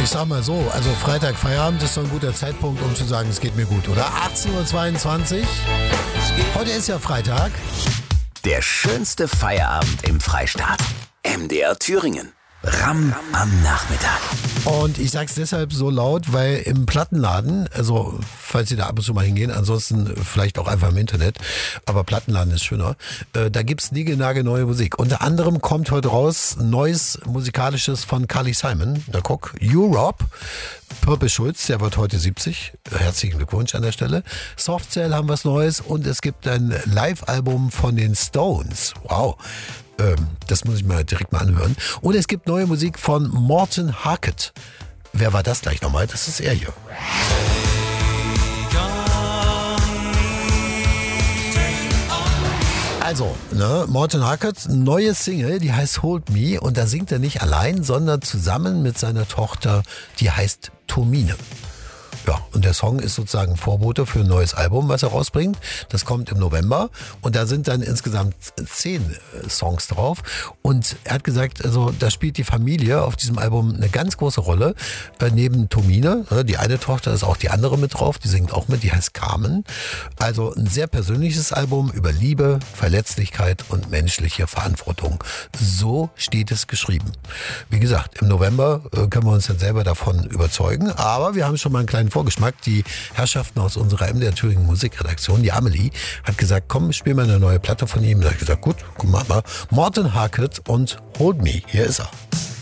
Ich sag mal so, also Freitag Feierabend ist so ein guter Zeitpunkt, um zu sagen, es geht mir gut, oder? 18:22 Uhr. Heute ist ja Freitag. Der schönste Feierabend im Freistaat. MDR Thüringen. Ram am Nachmittag. Und ich sag's deshalb so laut, weil im Plattenladen, also falls Sie da ab und zu mal hingehen, ansonsten vielleicht auch einfach im Internet, aber Plattenladen ist schöner, da gibt's niegelnagelneue Musik. Unter anderem kommt heute raus neues Musikalisches von Carly Simon. Da guck, Europe. Purple Schulz, der wird heute 70. Herzlichen Glückwunsch an der Stelle. Softcell haben was Neues und es gibt ein Live-Album von den Stones. Wow. Das muss ich mir direkt mal anhören. Und es gibt neue Musik von Morten Harket. Wer war das gleich nochmal? Das ist er hier. Also, Morten Harket, neue Single, die heißt Hold Me. Und da singt er nicht allein, sondern zusammen mit seiner Tochter, die heißt Tomine. Ja, und der Song ist sozusagen ein Vorbote für ein neues Album, was er rausbringt. Das kommt im November und da sind dann insgesamt 10 Songs drauf. Und er hat gesagt, also da spielt die Familie auf diesem Album eine ganz große Rolle. Neben Tomine, die eine Tochter ist auch die andere mit drauf, die singt auch mit, die heißt Carmen. Also ein sehr persönliches Album über Liebe, Verletzlichkeit und menschliche Verantwortung. So steht es geschrieben. Wie gesagt, im November können wir uns dann selber davon überzeugen, aber wir haben schon mal einen kleinen Vorgeschmack. Die Herrschaften aus unserer MDR Thüringen Musikredaktion, die Amelie, hat gesagt, komm, spiel mal eine neue Platte von ihm. Da habe ich gesagt, gut, guck mal. Morten Harket und Hold Me. Hier ist er.